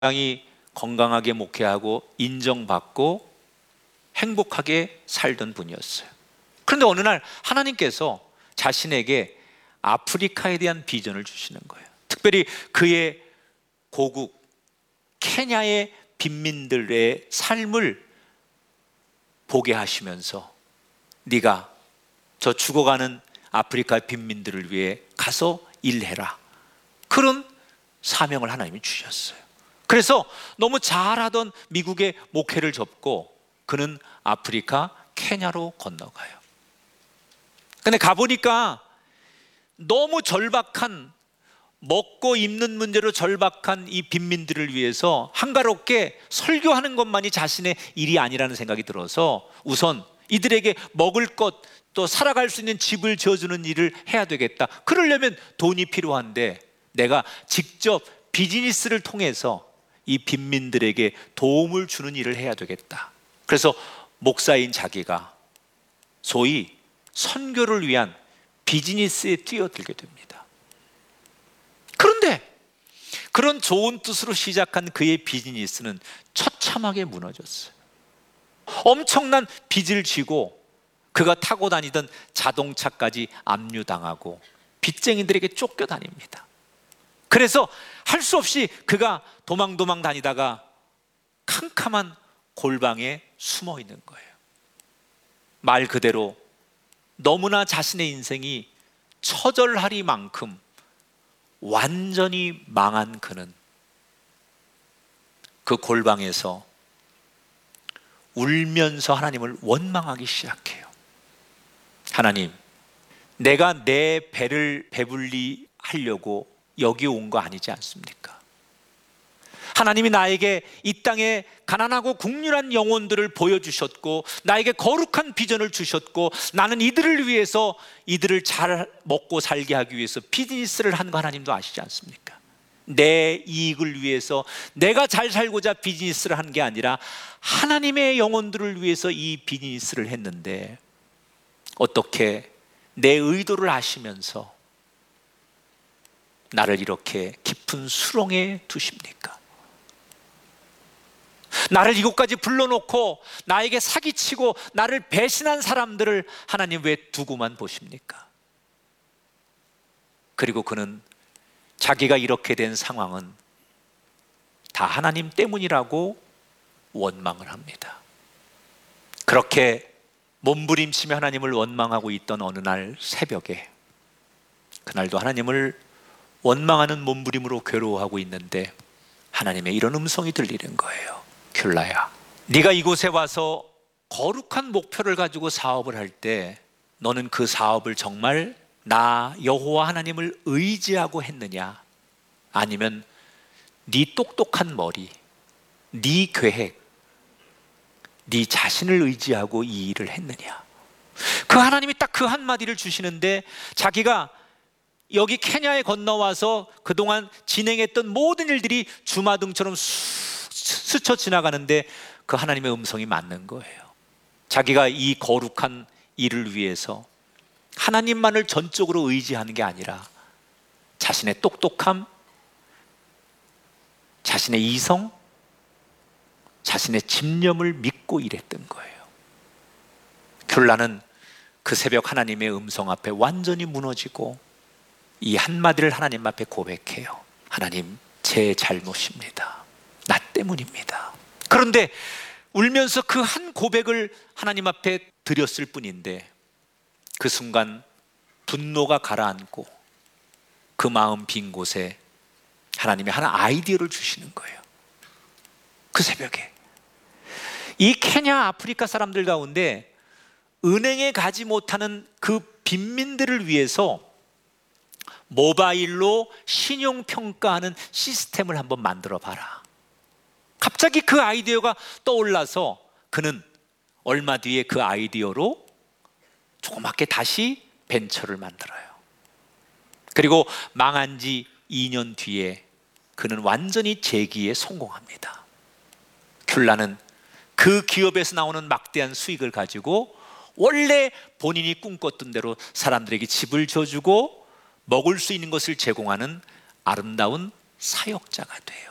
굉장히 건강하게 목회하고 인정받고 행복하게 살던 분이었어요. 그런데 어느 날 하나님께서 자신에게 아프리카에 대한 비전을 주시는 거예요. 특별히 그의 고국 케냐의 빈민들의 삶을 보게 하시면서 네가 저 죽어가는 아프리카 빈민들을 위해 가서 일해라, 그런 사명을 하나님이 주셨어요. 그래서 너무 잘하던 미국의 목회를 접고 그는 아프리카 케냐로 건너가요. 근데 가보니까 너무 절박한, 먹고 입는 문제로 절박한 이 빈민들을 위해서 한가롭게 설교하는 것만이 자신의 일이 아니라는 생각이 들어서 우선 이들에게 먹을 것, 또 살아갈 수 있는 집을 지어주는 일을 해야 되겠다. 그러려면 돈이 필요한데 내가 직접 비즈니스를 통해서 이 빈민들에게 도움을 주는 일을 해야 되겠다. 그래서 목사인 자기가 소위 선교를 위한 비즈니스에 뛰어들게 됩니다. 그런데 그런 좋은 뜻으로 시작한 그의 비즈니스는 처참하게 무너졌어요. 엄청난 빚을 지고 그가 타고 다니던 자동차까지 압류당하고 빚쟁이들에게 쫓겨다닙니다. 그래서 할 수 없이 그가 도망 다니다가 캄캄한 골방에 숨어 있는 거예요. 말 그대로 너무나 자신의 인생이 처절하리만큼 완전히 망한 그는 그 골방에서 울면서 하나님을 원망하기 시작해요. 하나님, 내가 내 배를 배불리 하려고 여기 온 거 아니지 않습니까? 하나님이 나에게 이 땅에 가난하고 국률한 영혼들을 보여주셨고 나에게 거룩한 비전을 주셨고 나는 이들을 위해서, 이들을 잘 먹고 살게 하기 위해서 비즈니스를 한 거 하나님도 아시지 않습니까? 내 이익을 위해서 내가 잘 살고자 비즈니스를 한 게 아니라 하나님의 영혼들을 위해서 이 비즈니스를 했는데 어떻게 내 의도를 아시면서 나를 이렇게 깊은 수렁에 두십니까? 나를 이곳까지 불러놓고 나에게 사기치고 나를 배신한 사람들을 하나님 왜 두고만 보십니까? 그리고 그는 자기가 이렇게 된 상황은 다 하나님 때문이라고 원망을 합니다. 그렇게 몸부림치며 하나님을 원망하고 있던 어느 날 새벽에, 그날도 하나님을 원망하는 몸부림으로 괴로워하고 있는데 하나님의 이런 음성이 들리는 거예요. 귤라야, 네가 이곳에 와서 거룩한 목표를 가지고 사업을 할 때 너는 그 사업을 정말 나 여호와 하나님을 의지하고 했느냐, 아니면 네 똑똑한 머리, 네 계획, 네 자신을 의지하고 이 일을 했느냐. 그 하나님이 딱 그 한마디를 주시는데 자기가 여기 케냐에 건너와서 그동안 진행했던 모든 일들이 주마등처럼 스쳐 지나가는데 그 하나님의 음성이 맞는 거예요. 자기가 이 거룩한 일을 위해서 하나님만을 전적으로 의지하는 게 아니라 자신의 똑똑함, 자신의 이성, 자신의 집념을 믿고 일했던 거예요. 귤라는 그 새벽 하나님의 음성 앞에 완전히 무너지고 이 한마디를 하나님 앞에 고백해요. 하나님, 제 잘못입니다. 나 때문입니다. 그런데 울면서 그 한 고백을 하나님 앞에 드렸을 뿐인데 그 순간 분노가 가라앉고 그 마음 빈 곳에 하나님이 하나 아이디어를 주시는 거예요. 그 새벽에 이 케냐 아프리카 사람들 가운데 은행에 가지 못하는 그 빈민들을 위해서 모바일로 신용평가하는 시스템을 한번 만들어 봐라. 갑자기 그 아이디어가 떠올라서 그는 얼마 뒤에 그 아이디어로 조그맣게 다시 벤처를 만들어요. 그리고 망한 지 2년 뒤에 그는 완전히 재기에 성공합니다. 귤라는 그 기업에서 나오는 막대한 수익을 가지고 원래 본인이 꿈꿨던 대로 사람들에게 집을 지어주고 먹을 수 있는 것을 제공하는 아름다운 사역자가 돼요.